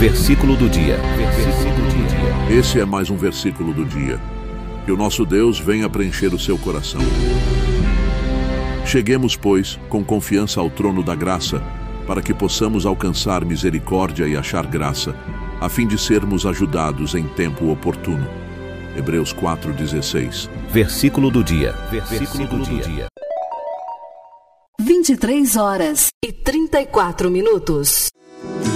Versículo do dia. Esse é mais um versículo do dia. Que o nosso Deus venha preencher o seu coração. Cheguemos, pois, com confiança ao trono da graça, para que possamos alcançar misericórdia e achar graça, a fim de sermos ajudados em tempo oportuno. Hebreus 4:16. Versículo do dia. 23 horas e 34 minutos.